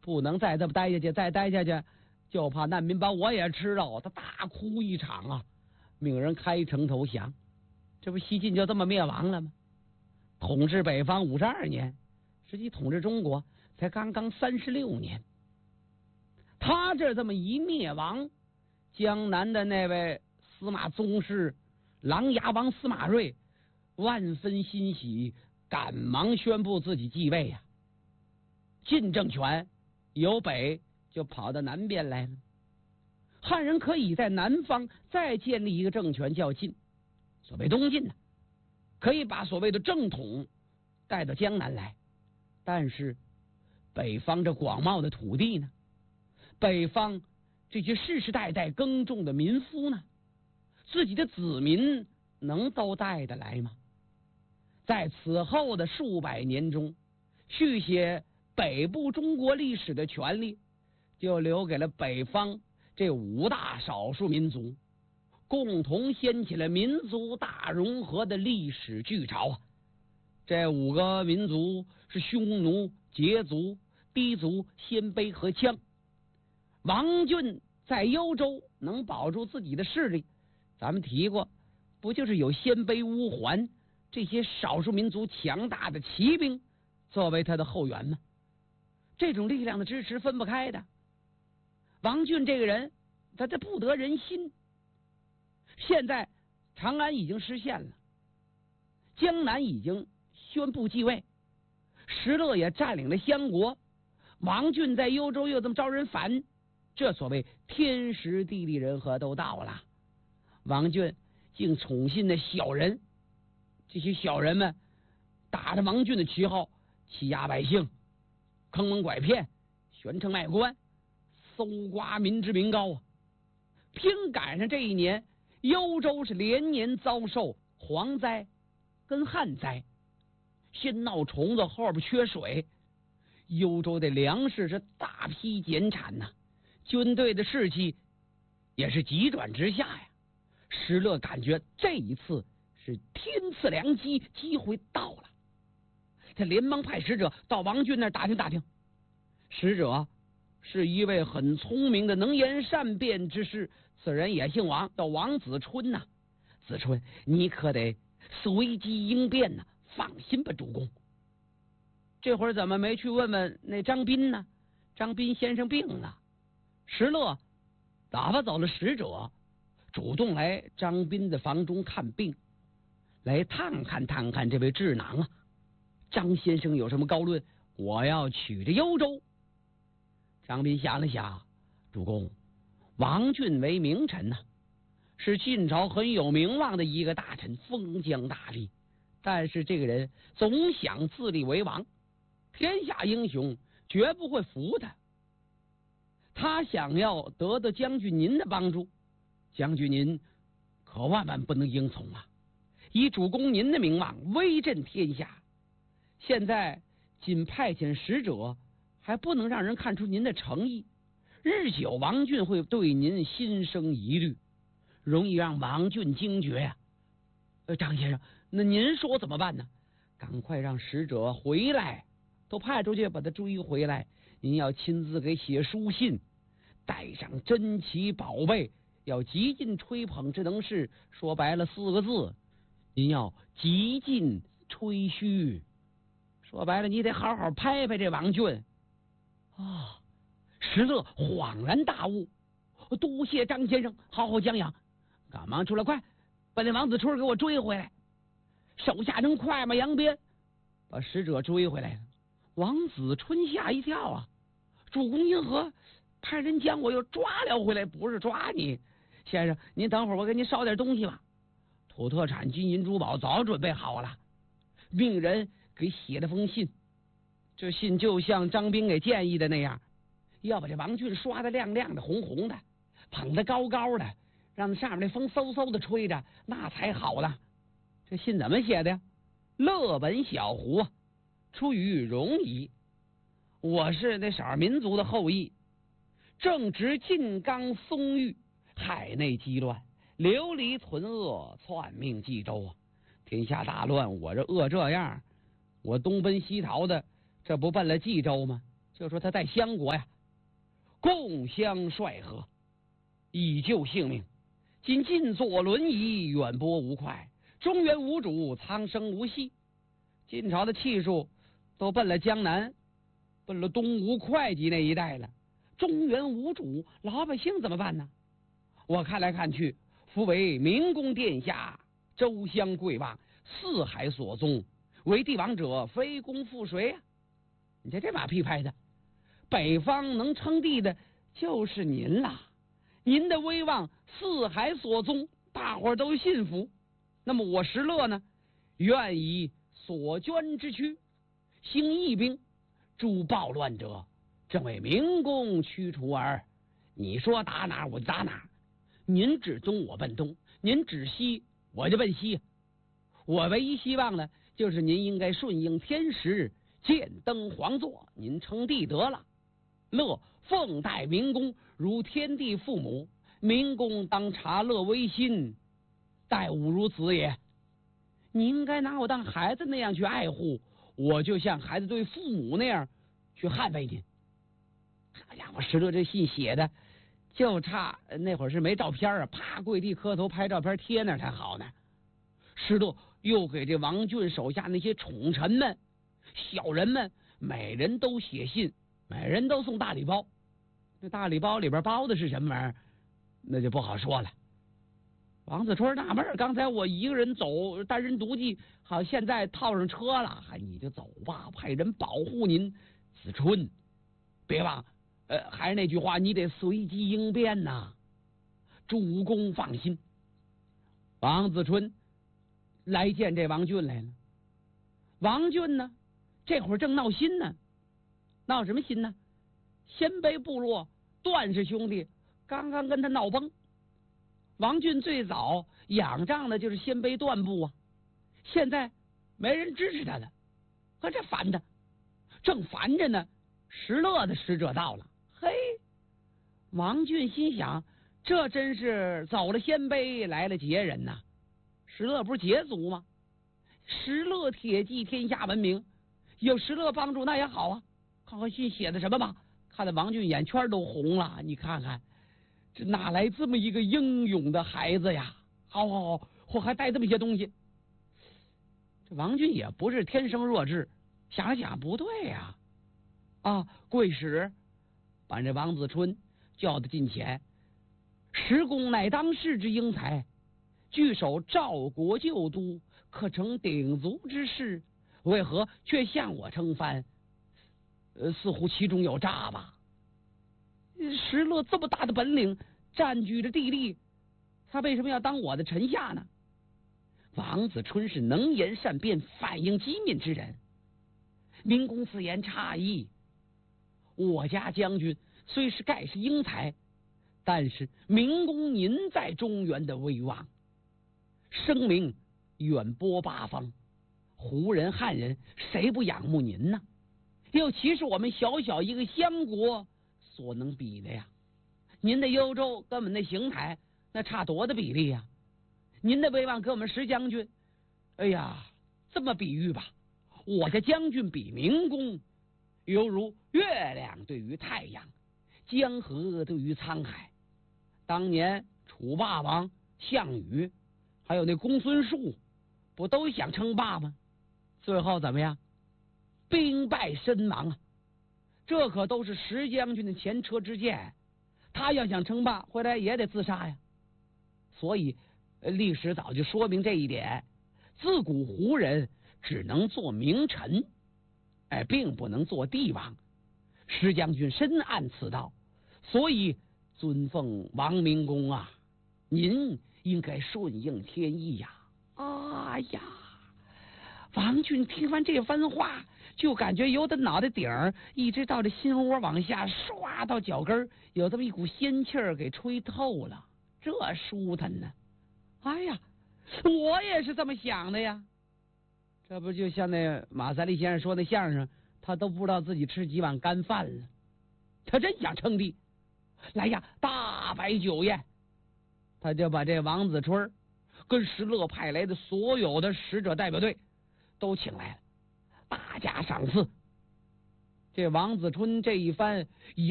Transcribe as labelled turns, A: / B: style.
A: 不能再这么待下去，再待下去就怕难民把我也吃了。他大哭一场啊，命人开城投降。这不西晋就这么灭亡了吗？统治北方52年，实际统治中国才刚刚36年。他这么一灭亡，江南的那位司马宗室琅琊王司马睿万分欣喜，赶忙宣布自己继位呀。晋政权由北就跑到南边来了。汉人可以在南方再建立一个政权叫晋，所谓东晋呢，可以把所谓的正统带到江南来。但是北方这广袤的土地呢，北方这些世世代代耕种的民夫呢，自己的子民能都带得来吗？在此后的数百年中，续写北部中国历史的权利就留给了北方这5大少数民族，共同掀起了民族大融合的历史巨潮啊！这5个民族是匈奴、羯族、氐族、鲜卑和羌。王浚在幽州能保住自己的势力，咱们提过，不就是有鲜卑、乌桓这些少数民族强大的骑兵作为他的后援吗？这种力量的支持分不开的。王浚这个人，他这不得人心。现在长安已经失陷了，江南已经宣布继位，石勒也占领了襄国，王浚在幽州又这么招人烦，这所谓天时地利人和都到了。王浚竟宠信那小人，这些小人们打着王浚的旗号欺压百姓，坑蒙拐骗，悬城卖官，搜刮民脂民膏啊！偏赶上这一年，幽州是连年遭受蝗灾跟旱灾，先闹虫子，后边缺水，幽州的粮食是大批减产呐，军队的士气也是急转直下呀。石勒感觉这一次是天赐良机，机会到了，他连忙派使者到王浚那儿打听打听。使者是一位很聪明的能言善辩之士，此人也姓王，叫王子春呐。子春，你可得随机应变呐，放心吧，主公。这会儿怎么没去问问那张斌呢？张斌先生病了。石勒打发走了使者，主动来张斌的房中看病，来探看这位智囊啊。张先生有什么高论？我要取着幽州。张斌想了想，主公，王浚为名臣呐，是晋朝很有名望的一个大臣，封疆大吏，但是这个人总想自立为王，天下英雄绝不会服他。他想要得到将军您的帮助，将军您可万万不能应从啊！以主公您的名望威震天下，现在仅派遣使者还不能让人看出您的诚意，日久王浚会对您心生疑虑，容易让王浚惊觉呀。张先生，那您说怎么办呢？赶快让使者回来，都派出去把他追回来。您要亲自给写书信，带上珍奇宝贝，要极尽吹捧之能事。说白了4个字，您要极尽吹嘘。说白了，你得好好拍拍这王浚啊！石勒恍然大悟，多谢张先生好好讲养，赶忙出来，快把那王子春给我追回来。手下能快马扬鞭把使者追回来了。王子春吓一跳啊！主公因何派人将我又抓了回来？不是抓你，先生，您等会儿我给您捎点东西吧。土特产、金银珠宝早准备好了，命人给写了封信。这信就像张斌给建议的那样，要把这王浚刷得亮亮的、红红的，捧得高高的，让上面那风嗖嗖的吹着，那才好了。这信怎么写的呀？勒本小胡啊，出于戎夷，我是那少数民族的后裔，正值晋刚松郁，海内激乱，流离屯恶，篡命冀州啊！天下大乱，我这饿这样，我东奔西逃的，这不奔了冀州吗？ 就说他在襄国呀，共襄帅和，以救性命。今晋坐轮椅，远播无快，中原无主，苍生无息。晋朝的气数都奔了江南，奔了东吴会稽那一带了，中原无主，老百姓怎么办呢？我看来看去，夫为明公殿下，周襄贵望，四海所宗，为帝王者，非公负谁呀？你这马屁拍的，北方能称帝的就是您啦，您的威望四海所宗，大伙儿都信服。那么我石勒呢，愿以所捐之躯，兴义兵，诛暴乱者，正为明公驱除耳。你说打哪儿我就打哪儿，您指东我奔东，您指西我就奔西。我唯一希望呢，就是您应该顺应天时，剑登皇座，您称帝得了。乐奉待明公如天地父母，明公当察乐威心，待吾如子也。你应该拿我当孩子那样去爱护，我就像孩子对父母那样去捍卫您。好家伙，石勒这信写的就差那会儿是没照片啊，啪跪地磕头拍照片贴那才好呢。石勒又给这王俊手下那些宠臣们、小人们，每人都写信，每人都送大礼包。那大礼包里边包的是什么玩意儿，那就不好说了。王子春纳闷，刚才我一个人走，单人独骑，好，现在套上车了，你就走吧，派人保护您。子春，别忘，还是那句话，你得随机应变呐。主公放心。王子春来见这王俊来了。王俊呢，这会儿正闹心呢，闹什么心呢？鲜卑部落段氏兄弟刚刚跟他闹崩。王俊最早仰仗的就是鲜卑段部啊，现在没人支持他了，可这烦的，正烦着呢，石勒的使者到了。嘿，王俊心想，这真是走了鲜卑来了羯人呐。石勒不是羯族吗？石勒铁骑天下闻名，有石勒帮助那也好啊。看看信写的什么吧，看得王俊眼圈都红了。你看看，这哪来这么一个英勇的孩子呀？好，我还带这么些东西。这王俊也不是天生弱智，想想不对呀。贵使把这王子春叫到近前，石公乃当世之英才，据守赵国旧都，可成鼎足之势，为何却向我称藩？似乎其中有诈吧。石勒这么大的本领，占据着地利，他为什么要当我的臣下呢？王子春是能言善辩、反应机敏之人。明公此言差矣。我家将军虽是盖世英才，但是明公您在中原的威望，声名远播八方，胡人汉人谁不仰慕您呢？又岂是我们小小一个襄国所能比的呀？您的幽州跟我们的邢台那差多的比例呀？您的威望跟我们石将军，哎呀，这么比喻吧，我家将军比明公，犹如月亮对于太阳，江河对于沧海。当年楚霸王项羽，还有那公孙述，不都想称霸吗？最后怎么样？兵败身亡啊！这可都是石将军的前车之鉴，他要想称霸，回来也得自杀呀。所以历史早就说明这一点，自古胡人只能做名臣，并不能做帝王。石将军深谙此道，所以尊奉王明公啊，您应该顺应天意呀。王俊听完这番话，就感觉由他脑袋顶儿一直到这心窝往下刷到脚跟，有这么一股仙气儿给吹透了，这舒坦呢。我也是这么想的呀。这不就像那马三立先生说的相声，他都不知道自己吃几碗干饭了，他真想称帝。来呀，大摆酒宴。他就把这王子春跟石勒派来的所有的使者代表队都请来了，大加赏赐。 这王子春这一番，引